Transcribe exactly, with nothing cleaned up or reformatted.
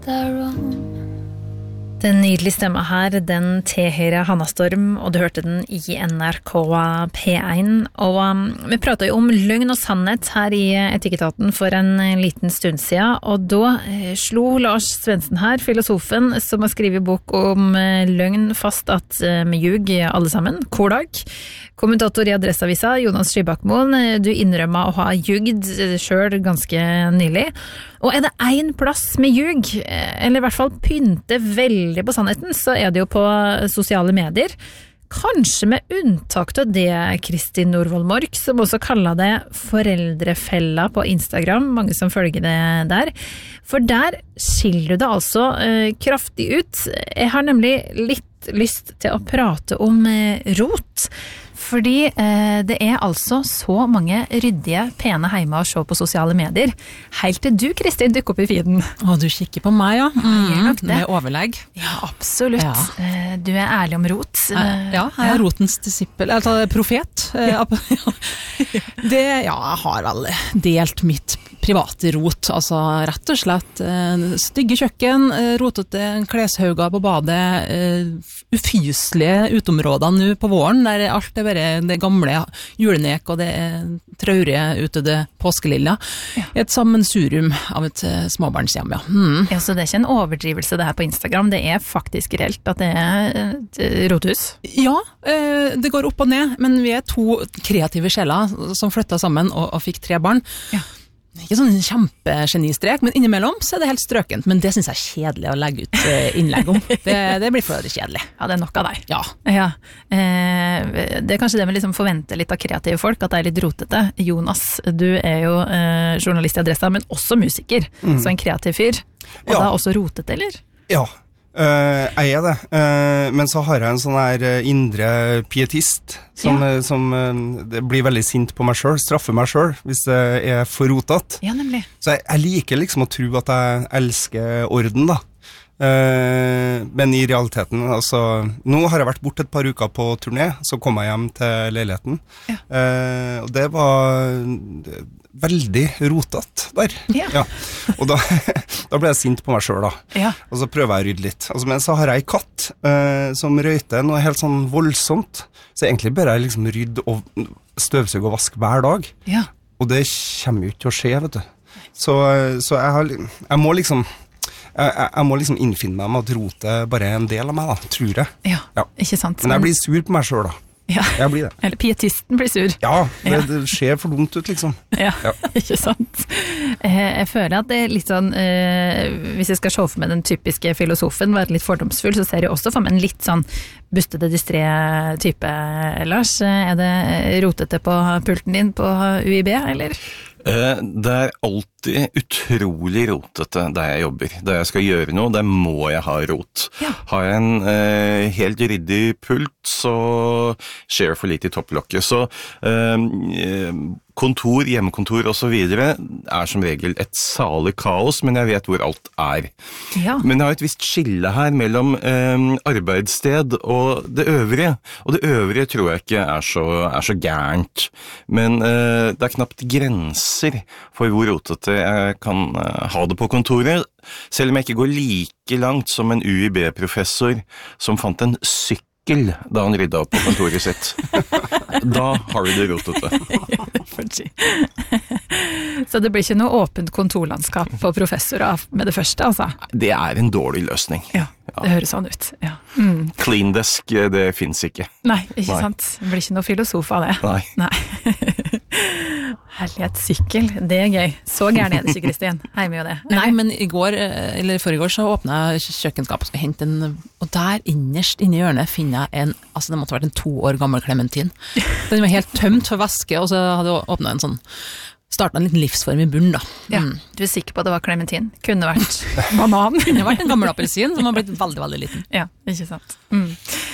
Den nydelige stemma her, den tilhører Hanna Storm, og du hørte den i N R K P one. Og um, vi pratet jo om løgn og sannhet her i Etikketaten for en liten stund siden, og da eh, slo Lars Svendsen her, filosofen, som har skrevet bok om eh, løgn, fast at eh, vi ljug alle sammen, hver dag. Kommentator i Adresseavisa, Jonas Skybakmoen, du innrømmer å ha ljugd selv ganske nylig. Og er det en plass med ljug, eller i hvert fall pynte veldig på sannheten, så er det jo på sosiale medier. Kanskje med unntak av det, Kristin Norvoll Mork, som også kaller det foreldrefella på Instagram, mange som følger det der. For der skiller du det altså eh, kraftig ut. Jeg har nemlig litt lyst til å prate om eh, rot. Fordi eh, det er altså så mange ryddige, pene heime å se på sosiale medier. Helt til du, Kristin, dukker opp i feeden. Å, du kikker på meg, ja. Mm, med overlegg. Ja, absolutt. Ja. Eh, du er ærlig om rot. Eh, ja, jeg er rotens disippel, altså profet. Eh, ja. det, ja, jeg har vel delt mitt private rot, altså rett og slett eh, stygge kjøkken, eh, rotete kleshauger på badet, eh, ufyselige utområder nå på våren, der alt er bare det gamle julenek og det er traurige utødde påskelilla. Ja. Et sammensurium av et uh, småbarnshjem, ja. Mm. Ja, så det er ikke en overdrivelse det her på Instagram, det er faktisk reelt at det er et rothus? Ja, eh, det går opp og ned, men vi er to kreative sjeler som flyttet sammen og, og fikk tre barn. Ja. Ikke sånn kjempegenistrek, men innimellom så er det helt strøkent, men det synes jeg er kjedelig å legge ut innlegg om. Det, det blir for kjedelig. Ja, det er nok av deg. Ja. ja. Eh, det er kanskje det vi liksom forventer litt av kreative folk, at det er litt rotete. Jonas, du er jo eh, journalist i Adressa, men også musiker, mm. så en kreativ fyr. Og ja. Da også rotete, eller? Ja. Uh, jeg er det, uh, men så har jeg en sånn her uh, indre pietist som, ja. uh, som uh, det blir veldig sint på meg selv, straffer meg selv hvis det er for rotet. Ja, nemlig. Så jeg, jeg liker liksom å tro at jeg elsker orden da. Uh, men i realiteten, altså, nå har jeg vært bort et par uker på turné, så kom jeg hjem til leiligheten. Ja. Uh, og det var det, veldig rotet der. Ja. Ja. Og da, da ble jeg sint på meg selv da. Ja. Og så prøver jeg å rydde litt. Altså, men så har jeg en katt uh, som røyter noe helt sånn voldsomt. Så egentlig bør jeg liksom rydde og støvsuge og vaske hver dag. Ja. Og det kommer jo ikke til å skje, vet du. Så, så jeg, har, jeg må liksom jeg, jeg må liksom innfinne meg med at rotet bare er en del av meg da, tror jeg. Ja, ja. Ikke sant. Men jeg blir sur på meg selv da. Ja. Jeg blir det. Eller pietisten blir sur. Ja, det, ja. det ser for dumt ut liksom. Ja, ja. Ikke sant. Jeg føler at det er litt sånn, eh, hvis jeg skal se for meg den typiske filosofen, være litt fordomsfull, så ser jeg også for meg en litt sånn bustede distré type, Lars. Er det rotete på pulten din på U I B, eller? Det er alltid utrolig rotete der jeg jobber. Der jeg skal gjøre noe, der må jeg ha rot. Ja. Har jeg en eh, helt ryddig pult, så skjer for lite i topplokket. Så eh, kontor, hjemmekontor og så videre er som regel et salig kaos, men jeg vet hvor alt er. Ja. Men jeg har et visst skille her mellom eh, arbeidssted og det øvrige. Og det øvrige tror jeg ikke er så, er så gærent. Men eh, det er knapt grenser for hvor rotete jeg kan uh, ha det på kontoret, selv om jeg ikke går like langt som en U I B-professor som fant en sykkel da han rydda opp på kontoret sitt. Da har du det rotete. Ja, det får si. Så det blir ikke noe åpent kontorlandskap på professorer med det første, altså? Det er en dårlig løsning. Ja, det høres sånn ut. Ja. Mm. Clean desk, det finnes ikke. Nei, ikke Nei. sant? Det blir ikke noe filosof av det. Nei. Nei. Herlighet, sykkel, det er gøy. Så gærne er det ikke, Kristin. Hei med jo det. Nei, men i går, eller i forrige år, så åpnet jeg kjøkkenskapet og skulle hente en, og der innerst inne i hjørnet finner jeg en, altså det måtte ha vært en to år gammel klementin. Den var helt tømt for væske, og så hadde jeg åpnet en sånn, startet en liten livsform i bunnen da. Mm. Ja, du er sikker på at det var klementin? Kunne vært banan? Kunne vært en gammel appelsin som har blitt veldig, veldig liten. Ja, ikke sant. Mm.